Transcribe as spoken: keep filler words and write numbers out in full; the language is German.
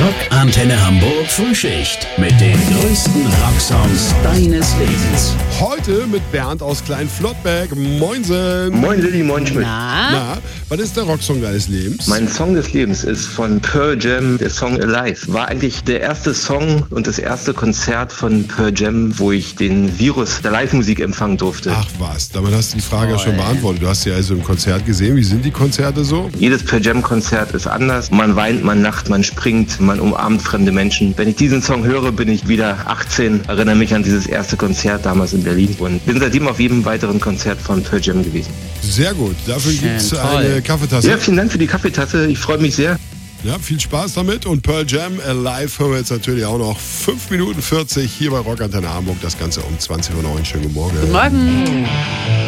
Rock Antenne Hamburg Frühschicht mit den größten Rocksongs deines Lebens. Heute mit Bernd aus Klein-Flottberg. Moinsen. Moin Lilly, moin Schmidt. Na? Na, was ist der Rocksong deines Lebens? Mein Song des Lebens ist von Pearl Jam, der Song Alive. War eigentlich der erste Song und das erste Konzert von Pearl Jam, wo ich den Virus der Live-Musik empfangen durfte. Ach was, damit hast du die Frage ja Toll. schon beantwortet. Du hast ja also im Konzert gesehen. Wie sind die Konzerte so? Jedes Pearl Jam-Konzert ist anders. Man weint, man lacht, man springt, man umarmt fremde Menschen. Wenn ich diesen Song höre, bin ich wieder achtzehn, erinnere mich an dieses erste Konzert damals in Berlin und bin seitdem auf jedem weiteren Konzert von Pearl Jam gewesen. Sehr gut. Dafür Schön, gibt's toll. eine Kaffeetasse. Ja, vielen Dank für die Kaffeetasse. Ich freue mich sehr. Ja, viel Spaß damit. Und Pearl Jam Alive hören wir jetzt natürlich auch noch. fünf Minuten vierzig hier bei Rock Antenne Hamburg. Das Ganze um zwanzig Uhr neun. Schönen guten Morgen. Guten Morgen.